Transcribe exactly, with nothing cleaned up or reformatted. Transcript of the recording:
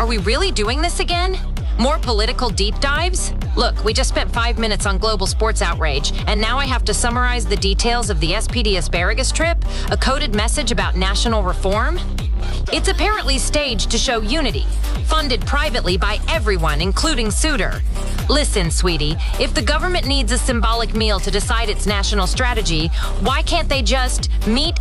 Are we really doing this again? More political deep dives? Look, we just spent five minutes on global sports outrage, and now I have to summarize the details of the S P D asparagus trip, a coded message about national reform. It's apparently staged to show unity, funded privately by everyone, including Souter. Listen, sweetie, if the government needs a symbolic meal to decide its national strategy, why can't they just meet